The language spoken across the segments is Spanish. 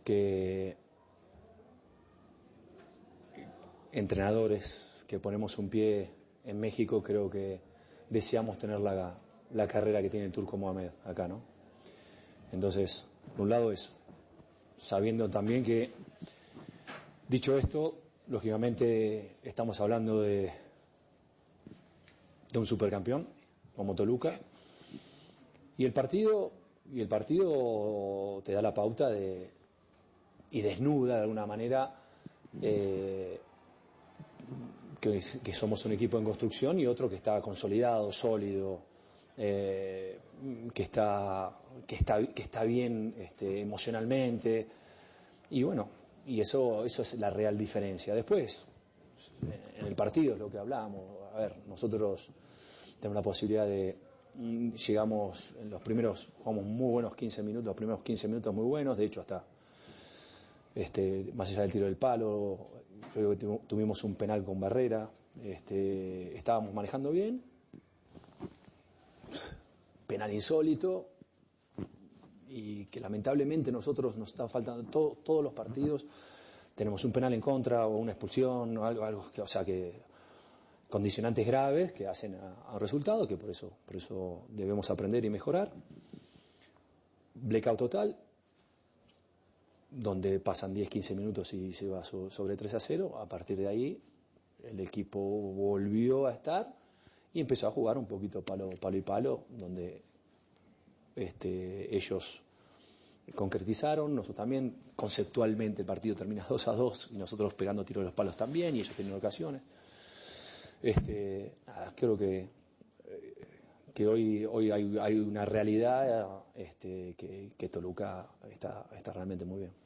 que entrenadores que ponemos un pie en México, creo que deseamos tener la carrera que tiene el Turco Mohamed acá, ¿no? Entonces, por un lado eso, sabiendo también que, dicho esto, lógicamente estamos hablando de un supercampeón como Toluca, y el partido te da la pauta y desnuda de alguna manera que somos un equipo en construcción y otro que está consolidado, sólido, que está bien emocionalmente, y bueno, y eso es la real diferencia. Después, en el partido es lo que hablábamos. A ver, nosotros tenemos la posibilidad llegamos en jugamos muy buenos 15 minutos, los primeros 15 minutos muy buenos, de hecho hasta más allá del tiro del palo, yo creo que tuvimos un penal con Barrera, estábamos manejando bien, penal insólito, y que lamentablemente nosotros nos está faltando todos los partidos, tenemos un penal en contra o una expulsión o algo que, o sea, que condicionantes graves que hacen a un resultado, que por eso debemos aprender y mejorar. Blackout total, donde pasan 10-15 minutos y se va sobre 3-0. A partir de ahí el equipo volvió a estar y empezó a jugar un poquito palo y palo, donde ellos concretizaron, nosotros también. Conceptualmente el partido termina 2-2 y nosotros pegando tiros de los palos también, y ellos tienen ocasiones. Creo que hoy hay una realidad que Toluca está realmente muy bien.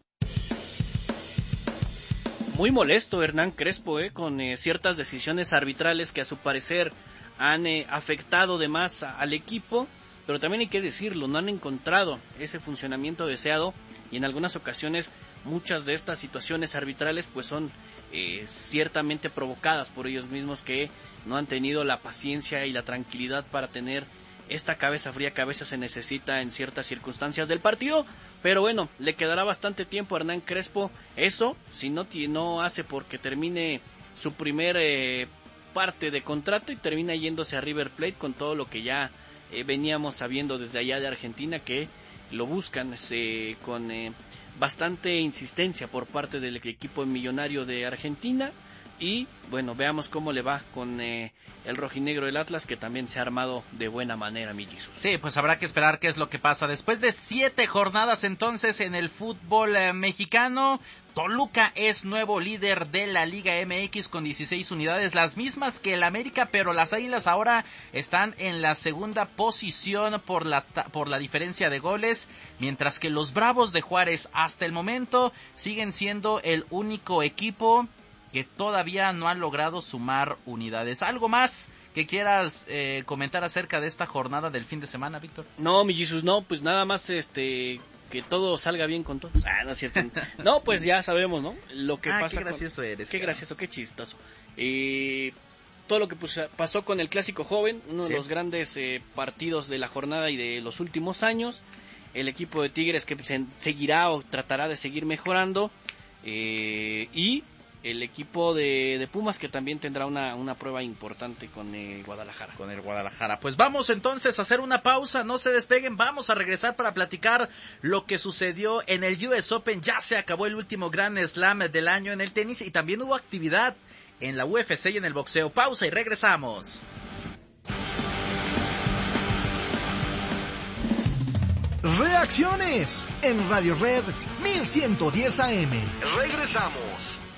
Muy molesto Hernán Crespo con ciertas decisiones arbitrales que a su parecer han afectado de más al equipo, pero también hay que decirlo, no han encontrado ese funcionamiento deseado, y en algunas ocasiones muchas de estas situaciones arbitrales pues son ciertamente provocadas por ellos mismos, que no han tenido la paciencia y la tranquilidad para tener esta cabeza fría que a veces se necesita en ciertas circunstancias del partido. Pero bueno, le quedará bastante tiempo a Hernán Crespo eso, si no hace porque termine su primer parte de contrato y termina yéndose a River Plate, con todo lo que ya veníamos sabiendo desde allá de Argentina, que lo buscan con bastante insistencia por parte del equipo millonario de Argentina. Y bueno, veamos cómo le va con el rojinegro del Atlas, que también se ha armado de buena manera, mi Jesús. Sí, pues habrá que esperar qué es lo que pasa. Después de 7 jornadas entonces en el fútbol mexicano, Toluca es nuevo líder de la Liga MX con 16 unidades, las mismas que el América, pero las Águilas ahora están en la segunda posición por la diferencia de goles, mientras que los Bravos de Juárez hasta el momento siguen siendo el único equipo que todavía no han logrado sumar unidades. ¿Algo más que quieras comentar acerca de esta jornada del fin de semana, Víctor? No, mi Jesús, no, pues nada más que todo salga bien con todos. No es cierto. No, pues ya sabemos, ¿no? Lo que pasa. Qué gracioso eres. Qué gracioso, qué chistoso. Todo lo que pasó con el Clásico Joven, uno de los grandes partidos de la jornada y de los últimos años. El equipo de Tigres que seguirá o tratará de seguir mejorando. Y el equipo de Pumas, que también tendrá una prueba importante con Guadalajara. Con el Guadalajara. Pues vamos entonces a hacer una pausa, no se despeguen, vamos a regresar para platicar lo que sucedió en el US Open. Ya se acabó el último Grand Slam del año en el tenis y también hubo actividad en la UFC y en el boxeo. Pausa y regresamos. Reacciones en Radio Red 1110 AM. Regresamos.